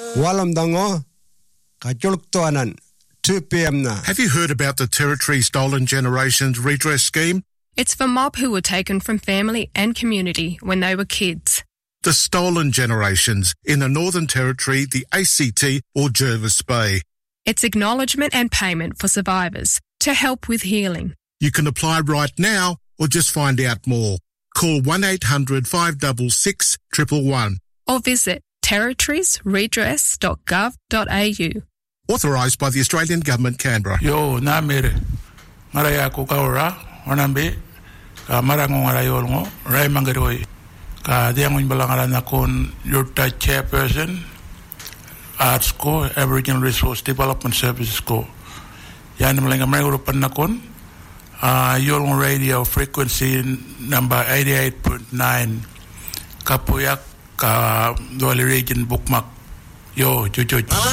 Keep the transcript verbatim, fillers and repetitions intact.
Walam dango kajuluk toanan two p.m. na. Have you heard about the Territory Stolen Generations Redress Scheme? It's for mob who were taken from family and community when they were kids. The Stolen Generations in the Northern Territory, the A C T or Jervis Bay. It's acknowledgement and payment for survivors to help with healing. You can apply right now or just find out more. Call one eight hundred five six six one one one. Or visit territories redress dot gov dot a u. Authorised by the Australian Government, Canberra. Yo, na mere. Maraya ko kaura, onambe. Ka marango ngarayo ngo, rai mangeroi. Ka diangon balangara na kon Yurta chairperson. Arts ko, Aboriginal Resource Development Services ko. Yan malinga mayurupan na kon. Uh, Yolngu Radio frequency number eighty-eight point nine. Kapuyak ka Dolly Region bookmark. Yo, chuchuch.